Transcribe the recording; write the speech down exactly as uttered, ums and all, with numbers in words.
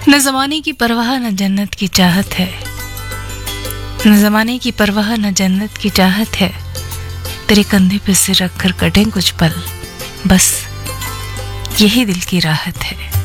न ज़माने की परवाह न जन्नत की चाहत है, न ज़माने की परवाह न जन्नत की चाहत है, तेरे कंधे पे सिर रखकर कटें कुछ पल, बस यही दिल की राहत है।